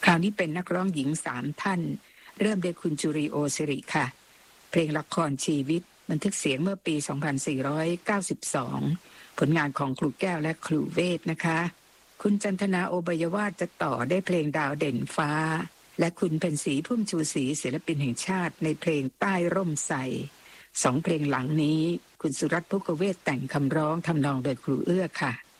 คราวนี้เป็นนักร้องหญิง3ท่านเริ่มด้วยคุณจุริโอสิริค่ะเพลงละครชีวิตบันทึกเสียงเมื่อปี 2492 ผลงานของครูแก้วและครูเวทนะคะคุณจันทนาโอบายวาทจะต่อได้เพลงดาวเด่นฟ้าและคุณเพ็ญศรีพุ่มชูศรีศิลปินแห่งชาติในเพลงใต้ร่มไทร2เพลงหลังนี้คุณสุรัตน์ ภุกเวทแต่งคำร้องทำนองโดยครูเอื้อค่ะ